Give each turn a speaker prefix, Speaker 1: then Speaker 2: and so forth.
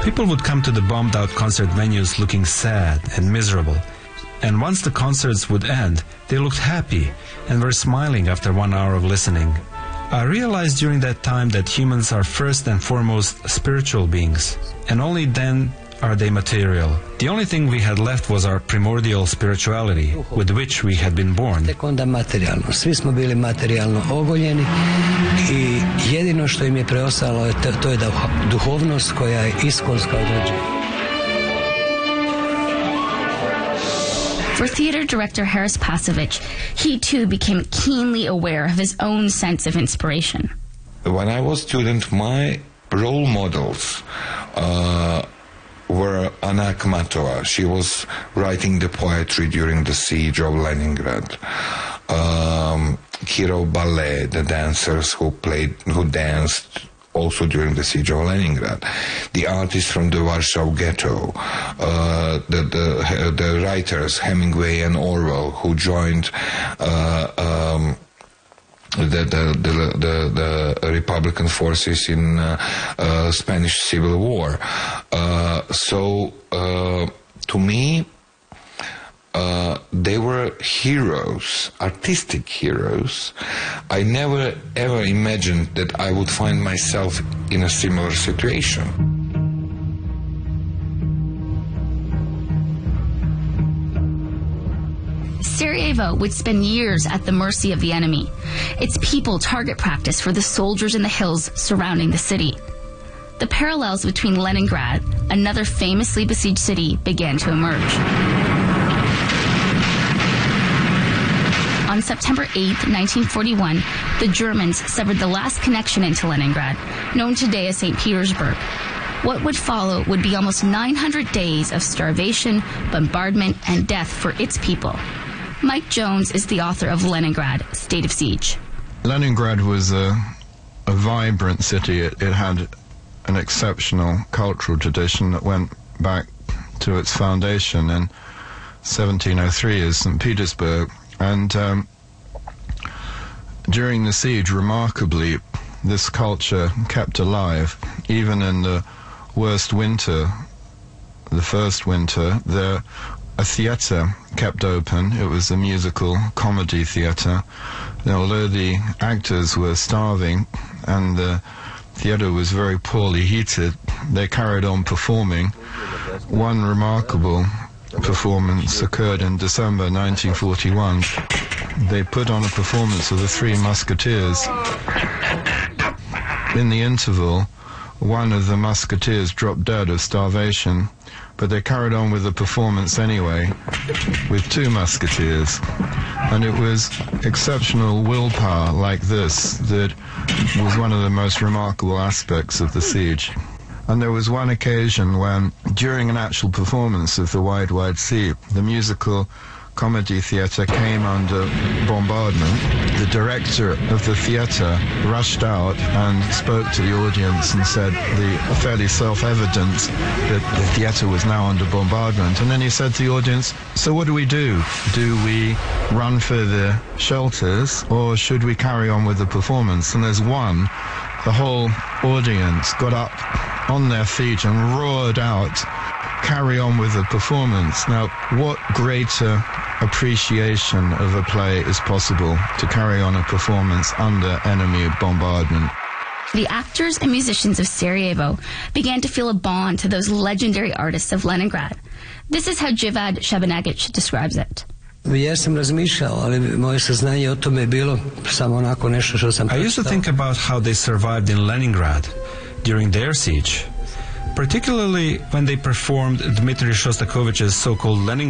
Speaker 1: People would come to the bombed-out concert venues looking sad and miserable. And once the concerts would end, they looked happy and were smiling after 1 hour of listening. I realized during that time that humans are first and foremost spiritual beings, and only then are they material. The only thing we had left was our primordial spirituality, with which we had been born.
Speaker 2: Tek onda materijalno. Svi smo bili materijalno ogoljeni i jedino što im je preostalo to je duhovnost koja je iskonska određena.
Speaker 3: For theater director Haris Pasovich, he too became keenly aware of his own sense of inspiration.
Speaker 4: When I was a student, my role models were Anna Akhmatova. She was writing the poetry during the siege of Leningrad. Kirov Ballet, the dancers who danced also during the siege of Leningrad, the artists from the Warsaw Ghetto, the writers Hemingway and Orwell who joined the Republican forces in Spanish Civil War. So to me, they were heroes, artistic heroes. I never ever imagined that I would find myself in a similar situation.
Speaker 3: Sarajevo would spend years at the mercy of the enemy. Its people target practice for the soldiers in the hills surrounding the city. The parallels between Leningrad, another famously besieged city, began to emerge. On September 8, 1941, the Germans severed the last connection into Leningrad, known today as St. Petersburg. What would follow would be almost 900 days of starvation, bombardment, and death for its people. Mike Jones is the author of Leningrad, State of Siege.
Speaker 5: Leningrad was a vibrant city. It had an exceptional cultural tradition that went back to its foundation in 1703 as St. Petersburg. And during the siege, remarkably, this culture kept alive. Even in the worst winter, the first winter, a theatre kept open. It was a musical comedy theatre. Although the actors were starving and the theatre was very poorly heated, they carried on performing. One remarkable performance occurred in December 1941. They put on a performance of the Three Musketeers. In the interval, one of the musketeers dropped dead of starvation, but they carried on with the performance anyway, with two musketeers. And it was exceptional willpower like this that was one of the most remarkable aspects of the siege. And there was one occasion when, during an actual performance of The Wide, Wide Sea, the musical comedy theatre came under bombardment. The director of the theatre rushed out and spoke to the audience and said fairly self-evident that the theatre was now under bombardment. And then he said to the audience, so what do we do? Do we run for the shelters or should we carry on with the performance? And there's one, the whole audience got up on their feet and roared out, carry on with the performance. Now, what greater appreciation of a play is possible to carry on a performance under enemy bombardment?
Speaker 3: The actors and musicians of Sarajevo began to feel a bond to those legendary artists of Leningrad. This is how Jivad Shabanagic describes it.
Speaker 2: Ja sam razmišljao, ali moje saznanje o tome je bilo samo onako nešto što sam
Speaker 1: I used to think about how they survived in Leningrad during their siege, particularly when they performed Dmitry Shostakovich's so-called Leningrad